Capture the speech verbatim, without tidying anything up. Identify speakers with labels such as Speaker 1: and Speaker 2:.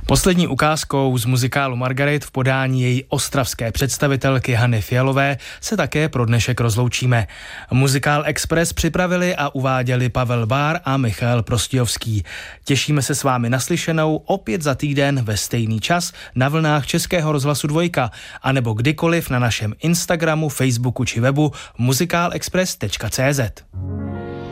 Speaker 1: Poslední ukázkou z muzikálu Margaret v podání její ostravské představitelky Hany Fialové se také pro dnešek rozloučíme. Muzikál Express připravili a uváděli Pavel Bár a Michal Prostějovský. Těšíme se s vámi naslyšenou opět za týden ve stejný čas na vlnách Českého rozhlasu Dvojka, anebo kdykoliv na našem Instagramu, Facebooku či webu muzikálexpress tečka cé zet.